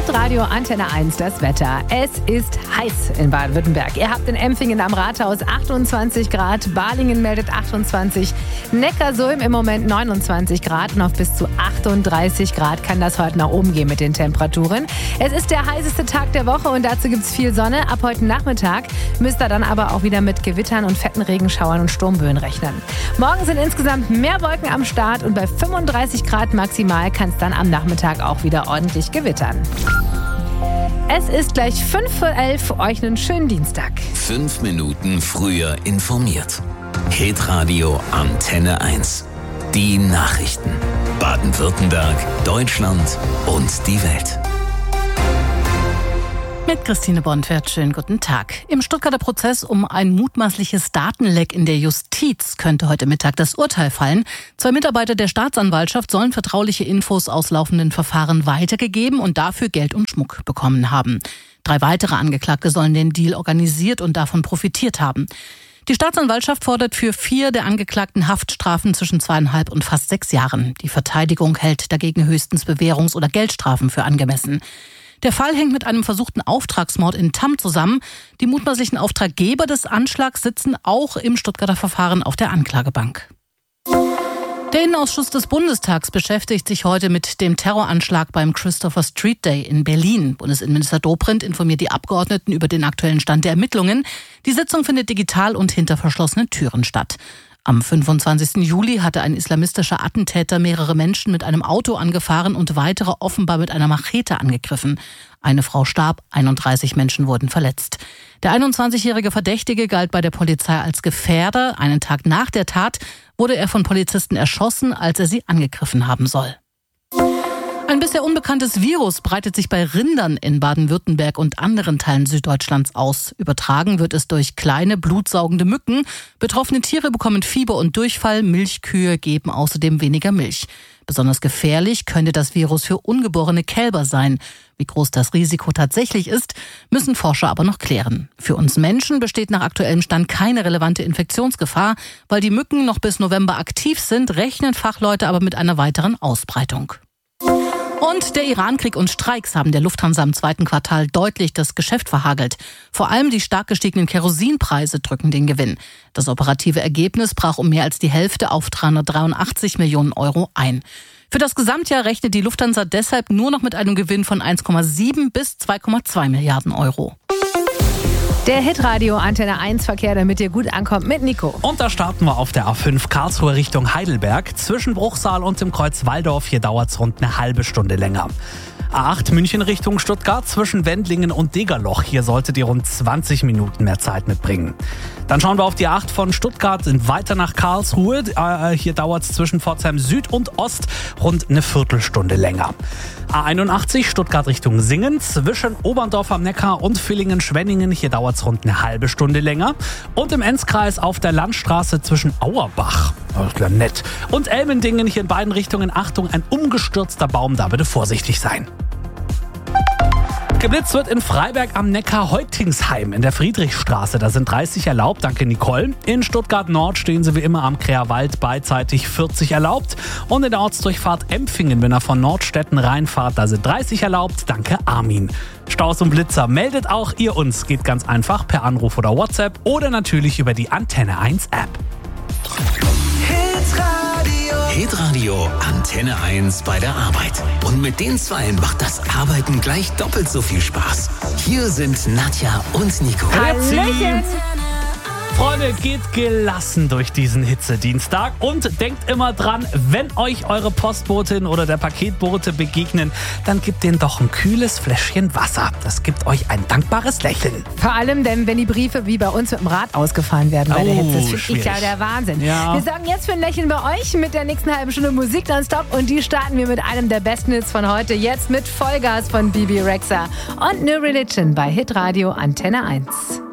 Hitradio Antenne 1, das Wetter. Es ist heiß in Baden-Württemberg. Ihr habt in Empfingen am Rathaus 28 Grad, Balingen meldet 28, Neckarsulm im Moment 29 Grad und auf bis zu 38 Grad kann das heute nach oben gehen mit den Temperaturen. Es ist der heißeste Tag der Woche und dazu gibt es viel Sonne. Ab heute Nachmittag müsst ihr dann aber auch wieder mit Gewittern und fetten Regenschauern und Sturmböen rechnen. Morgen sind insgesamt mehr Wolken am Start und bei 35 Grad maximal kann es dann am Nachmittag auch wieder ordentlich gewittern. Es ist gleich 5:11 euch einen schönen Dienstag. 5 Minuten früher informiert. Hitradio Antenne 1. Die Nachrichten. Baden-Württemberg, Deutschland und die Welt. Mit Christine Bonfert, schönen guten Tag. Im Stuttgarter Prozess um ein mutmaßliches Datenleck in der Justiz könnte heute Mittag das Urteil fallen. 2 Mitarbeiter der Staatsanwaltschaft sollen vertrauliche Infos aus laufenden Verfahren weitergegeben und dafür Geld und Schmuck bekommen haben. 3 weitere Angeklagte sollen den Deal organisiert und davon profitiert haben. Die Staatsanwaltschaft fordert für 4 der Angeklagten Haftstrafen zwischen 2,5 und fast 6 Jahren. Die Verteidigung hält dagegen höchstens Bewährungs- oder Geldstrafen für angemessen. Der Fall hängt mit einem versuchten Auftragsmord in Tamm zusammen. Die mutmaßlichen Auftraggeber des Anschlags sitzen auch im Stuttgarter Verfahren auf der Anklagebank. Der Innenausschuss des Bundestags beschäftigt sich heute mit dem Terroranschlag beim Christopher Street Day in Berlin. Bundesinnenminister Dobrindt informiert die Abgeordneten über den aktuellen Stand der Ermittlungen. Die Sitzung findet digital und hinter verschlossenen Türen statt. Am 25. Juli hatte ein islamistischer Attentäter mehrere Menschen mit einem Auto angefahren und weitere offenbar mit einer Machete angegriffen. Eine Frau starb, 31 Menschen wurden verletzt. Der 21-jährige Verdächtige galt bei der Polizei als Gefährder. Einen Tag nach der Tat wurde er von Polizisten erschossen, als er sie angegriffen haben soll. Ein bisher unbekanntes Virus breitet sich bei Rindern in Baden-Württemberg und anderen Teilen Süddeutschlands aus. Übertragen wird es durch kleine, blutsaugende Mücken. Betroffene Tiere bekommen Fieber und Durchfall. Milchkühe geben außerdem weniger Milch. Besonders gefährlich könnte das Virus für ungeborene Kälber sein. Wie groß das Risiko tatsächlich ist, müssen Forscher aber noch klären. Für uns Menschen besteht nach aktuellem Stand keine relevante Infektionsgefahr. Weil die Mücken noch bis November aktiv sind, rechnen Fachleute aber mit einer weiteren Ausbreitung. Und der Irankrieg und Streiks haben der Lufthansa im 2. Quartal deutlich das Geschäft verhagelt. Vor allem die stark gestiegenen Kerosinpreise drücken den Gewinn. Das operative Ergebnis brach um mehr als die Hälfte auf 383 Millionen Euro ein. Für das Gesamtjahr rechnet die Lufthansa deshalb nur noch mit einem Gewinn von 1,7 bis 2,2 Milliarden Euro. Der Hitradio Antenne 1 Verkehr, damit ihr gut ankommt mit Nico. Und da starten wir auf der A5 Karlsruhe Richtung Heidelberg. Zwischen Bruchsal und dem Kreuz Walldorf, hier dauert es rund eine halbe Stunde länger. A8 München Richtung Stuttgart, zwischen Wendlingen und Degerloch. Hier solltet ihr rund 20 Minuten mehr Zeit mitbringen. Dann schauen wir auf die A8 von Stuttgart weiter nach Karlsruhe. Hier dauert es zwischen Pforzheim Süd und Ost rund eine Viertelstunde länger. A81 Stuttgart Richtung Singen, zwischen Oberndorf am Neckar und Villingen-Schwenningen. Hier dauert es rund eine halbe Stunde länger. Und im Enzkreis auf der Landstraße zwischen Auerbach, nett, und Elmendingen, hier in beiden Richtungen. Achtung, ein umgestürzter Baum, da bitte vorsichtig sein. Geblitzt wird in Freiberg am Neckar Heutingsheim in der Friedrichstraße. Da sind 30 erlaubt, danke Nicole. In Stuttgart Nord stehen sie wie immer am Kräherwald, beidseitig 40 erlaubt. Und in der Ortsdurchfahrt Empfingen, wenn ihr von Nordstetten reinfahrt, da sind 30 erlaubt, danke Armin. Staus und Blitzer meldet auch ihr uns. Geht ganz einfach per Anruf oder WhatsApp oder natürlich über die Antenne 1 App. Hitradio Antenne 1 bei der Arbeit. Und mit den Zweien macht das Arbeiten gleich doppelt so viel Spaß. Hier sind Nadja und Nico. Hallöchen! Freunde, geht gelassen durch diesen Hitzedienstag und denkt immer dran, wenn euch eure Postbotin oder der Paketbote begegnen, dann gebt denen doch ein kühles Fläschchen Wasser. Das gibt euch ein dankbares Lächeln. Vor allem, denn wenn die Briefe wie bei uns mit dem Rad ausgefahren werden bei der Hitze. Das finde ich ja der Wahnsinn. Ja. Wir sorgen jetzt für ein Lächeln bei euch mit der nächsten halben Stunde Musik nonstop und die starten wir mit einem der besten Hits von heute. Jetzt mit Vollgas von Bibi Rexha und New Religion bei Hitradio Antenne 1.